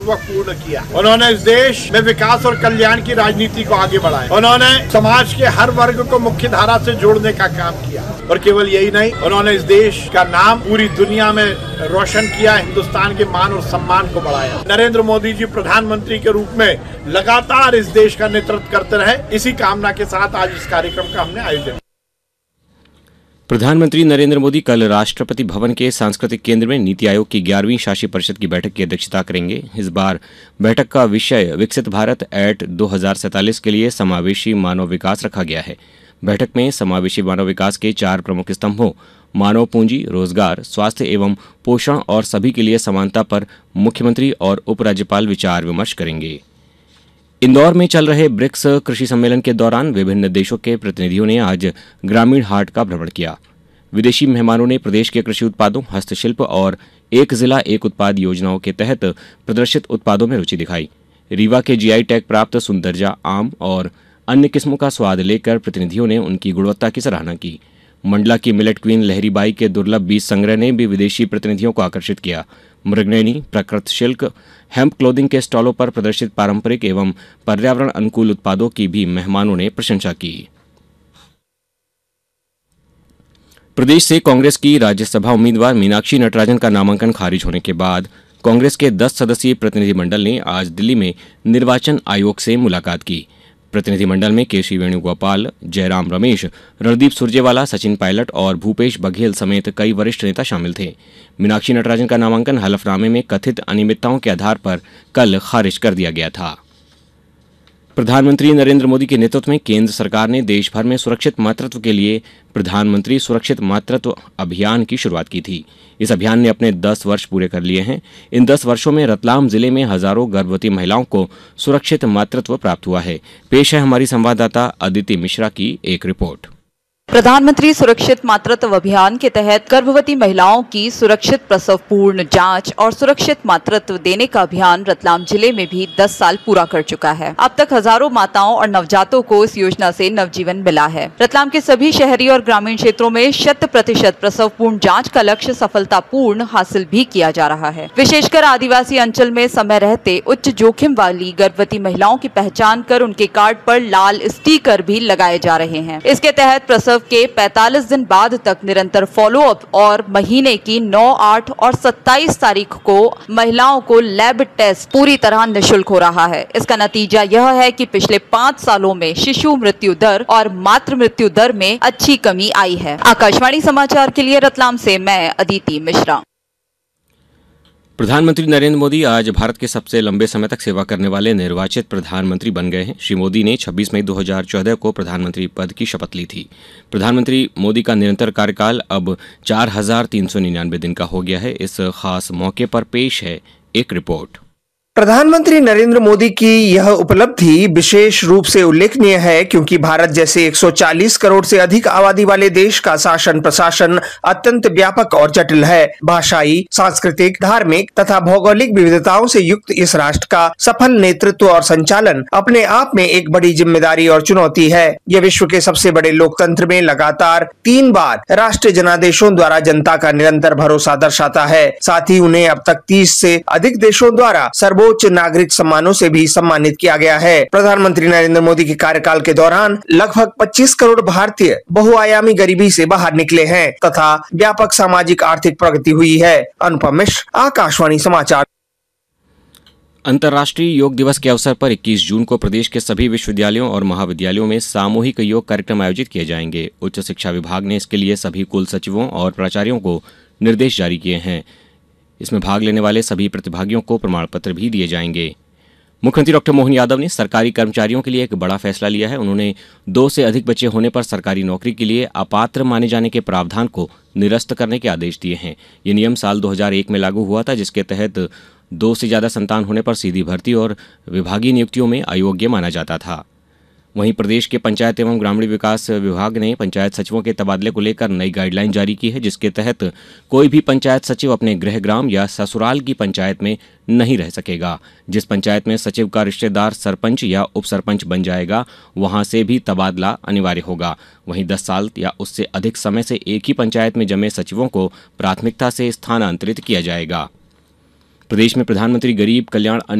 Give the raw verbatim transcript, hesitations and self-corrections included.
पूर्ण किया। उन्होंने इस देश में विकास और कल्याण की राजनीति को आगे बढ़ाया। उन्होंने समाज के हर वर्ग को मुख्य धारा से जोड़ने का काम किया और केवल यही नहीं, उन्होंने इस देश का नाम पूरी दुनिया में रोशन किया, हिंदुस्तान के मान और सम्मान को बढ़ाया। नरेंद्र मोदी जी प्रधानमंत्री के रूप में लगातार इस देश का नेतृत्व करते रहे। इसी कामना के साथ आज इस कार्यक्रम का हमने आयोजन। प्रधानमंत्री नरेंद्र मोदी कल राष्ट्रपति भवन के सांस्कृतिक केंद्र में नीति आयोग की ग्यारहवीं शासी परिषद की बैठक की अध्यक्षता करेंगे। इस बार बैठक का विषय विकसित भारत एट दो हजार सैंतालीस के लिए समावेशी मानव विकास रखा गया है। बैठक में समावेशी मानव विकास के चार प्रमुख स्तंभों मानव पूंजी, रोजगार, स्वास्थ्य एवं पोषण और सभी के लिए समानता पर मुख्यमंत्री और उपराज्यपाल विचार विमर्श करेंगे। इंदौर में चल रहे ब्रिक्स कृषि सम्मेलन के दौरान विभिन्न देशों के प्रतिनिधियों ने आज ग्रामीण हाट का भ्रमण किया। विदेशी मेहमानों ने प्रदेश के कृषि उत्पादों, हस्तशिल्प और एक जिला एक उत्पाद योजनाओं के तहत प्रदर्शित उत्पादों में रुचि दिखाई। रीवा के जीआई टैग प्राप्त सुंदरजा आम और अन्य किस्मों का स्वाद लेकर प्रतिनिधियों ने उनकी गुणवत्ता की सराहना की। मंडला की मिलेट क्वीन लहरीबाई के दुर्लभ बीज संग्रह ने भी विदेशी प्रतिनिधियों को आकर्षित किया। मृगनयनी, प्रकृत शिल्क, हेम्प क्लोथिंग के स्टॉलों पर प्रदर्शित पारंपरिक एवं पर्यावरण अनुकूल उत्पादों की भी मेहमानों ने प्रशंसा की। प्रदेश से कांग्रेस की राज्यसभा उम्मीदवार मीनाक्षी नटराजन का नामांकन खारिज होने के बाद कांग्रेस के दस सदस्यीय प्रतिनिधिमंडल ने आज दिल्ली में निर्वाचन आयोग से मुलाकात की। प्रतिनिधिमंडल में केसी वेणुगोपाल, जयराम रमेश, रणदीप सुरजेवाला, सचिन पायलट और भूपेश बघेल समेत कई वरिष्ठ नेता शामिल थे। मीनाक्षी नटराजन का नामांकन हलफनामे में कथित अनियमितताओं के आधार पर कल खारिज कर दिया गया था। प्रधानमंत्री नरेंद्र मोदी के नेतृत्व में केंद्र सरकार ने देश भर में सुरक्षित मातृत्व के लिए प्रधानमंत्री सुरक्षित मातृत्व अभियान की शुरुआत की थी। इस अभियान ने अपने दस वर्ष पूरे कर लिए हैं। इन दस वर्षों में रतलाम जिले में हजारों गर्भवती महिलाओं को सुरक्षित मातृत्व प्राप्त हुआ है। पेश है हमारी संवाददाता अदिति मिश्रा की एक रिपोर्ट। प्रधानमंत्री सुरक्षित मातृत्व अभियान के तहत गर्भवती महिलाओं की सुरक्षित प्रसव पूर्ण जांच और सुरक्षित मातृत्व देने का अभियान रतलाम जिले में भी दस साल पूरा कर चुका है। अब तक हजारों माताओं और नवजातों को इस योजना से नवजीवन मिला है। रतलाम के सभी शहरी और ग्रामीण क्षेत्रों में शत प्रतिशत प्रसव पूर्ण जाँच का लक्ष्य सफलतापूर्ण हासिल भी किया जा रहा है। विशेषकर आदिवासी अंचल में समय रहते उच्च जोखिम वाली गर्भवती महिलाओं की पहचान कर उनके कार्ड पर लाल स्टिकर भी लगाए जा रहे हैं। इसके तहत प्रसव के पैंतालीस दिन बाद तक निरंतर फॉलोअप और महीने की नौ, आठ और सत्ताईस तारीख को महिलाओं को लैब टेस्ट पूरी तरह निःशुल्क हो रहा है। इसका नतीजा यह है कि पिछले पाँच सालों में शिशु मृत्यु दर और मातृ मृत्यु दर में अच्छी कमी आई है। आकाशवाणी समाचार के लिए रतलाम से मैं अदिति मिश्रा। प्रधानमंत्री नरेंद्र मोदी आज भारत के सबसे लंबे समय तक सेवा करने वाले निर्वाचित प्रधानमंत्री बन गए हैं। श्री मोदी ने छब्बीस मई दो हज़ार चौदह को प्रधानमंत्री पद की शपथ ली थी। प्रधानमंत्री मोदी का निरंतर कार्यकाल अब चार हजार तीन सौ निन्यानवे दिन का हो गया है। इस खास मौके पर पेश है एक रिपोर्ट। प्रधानमंत्री नरेंद्र मोदी की यह उपलब्धि विशेष रूप से उल्लेखनीय है क्योंकि भारत जैसे एक सौ चालीस करोड़ से अधिक आबादी वाले देश का शासन प्रशासन अत्यंत व्यापक और जटिल है। भाषाई, सांस्कृतिक, धार्मिक तथा भौगोलिक विविधताओं से युक्त इस राष्ट्र का सफल नेतृत्व और संचालन अपने आप में एक बड़ी जिम्मेदारी और चुनौती है। यह विश्व के सबसे बड़े लोकतंत्र में लगातार तीन बार राष्ट्रीय जनादेशों द्वारा जनता का निरंतर भरोसा दर्शाता है। साथ ही उन्हें अब तक तीस से अधिक देशों द्वारा सर्वोच्च उच्च नागरिक सम्मानों से भी सम्मानित किया गया है। प्रधानमंत्री नरेंद्र मोदी के कार्यकाल के दौरान लगभग पच्चीस करोड़ भारतीय बहुआयामी गरीबी से बाहर निकले हैं तथा व्यापक सामाजिक आर्थिक प्रगति हुई है। अनुपम मिश्र, आकाशवाणी समाचार। अंतर्राष्ट्रीय योग दिवस के अवसर पर इक्कीस जून को प्रदेश के सभी विश्वविद्यालयों और महाविद्यालयों में सामूहिक योग कार्यक्रम आयोजित किए जाएंगे। उच्च शिक्षा विभाग ने इसके लिए सभी कुल सचिवों और प्राचार्यों को निर्देश जारी किए हैं। इसमें भाग लेने वाले सभी प्रतिभागियों को प्रमाण पत्र भी दिए जाएंगे। मुख्यमंत्री डॉक्टर मोहन यादव ने सरकारी कर्मचारियों के लिए एक बड़ा फैसला लिया है। उन्होंने दो से अधिक बच्चे होने पर सरकारी नौकरी के लिए अपात्र माने जाने के प्रावधान को निरस्त करने के आदेश दिए हैं। ये नियम साल दो हज़ार एक में लागू हुआ था, जिसके तहत दो से ज्यादा संतान होने पर सीधी भर्ती और विभागीय नियुक्तियों में अयोग्य माना जाता था। वहीं प्रदेश के पंचायत एवं ग्रामीण विकास विभाग ने पंचायत सचिवों के तबादले को लेकर नई गाइडलाइन जारी की है, जिसके तहत कोई भी पंचायत सचिव अपने गृह ग्राम या ससुराल की पंचायत में नहीं रह सकेगा। जिस पंचायत में सचिव का रिश्तेदार सरपंच या उप सरपंच बन जाएगा, वहां से भी तबादला अनिवार्य होगा। वहीं दस साल या उससे अधिक समय से एक ही पंचायत में जमे सचिवों को प्राथमिकता से स्थानांतरित किया जाएगा। प्रदेश में प्रधानमंत्री गरीब कल्याण